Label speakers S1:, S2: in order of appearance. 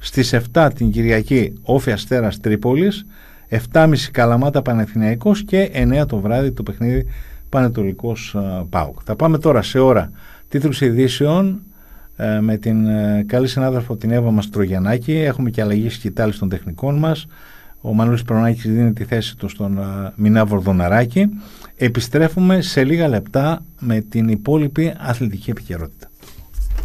S1: Στις 7 την Κυριακή Όφη Αστέρας Τρίπολης, 7.30 Καλαμάτα Παναθηναϊκός και 9 το βράδυ το παιχνίδι Πανετολικός ΠΑΟΚ. Θα πάμε τώρα σε ώρα τίτλους ειδήσεων με την καλή συνάδελφο την Εύα Μαστρογιαννάκη. Έχουμε και αλλαγή σκητάλης των τεχνικών μας. Ο Μανώλης Προνάκης δίνει τη θέση του στον Μινά Βορδοναράκη. Επιστρέφουμε σε λίγα λεπτά με την υπόλοιπη αθλητική επικαιρότητα.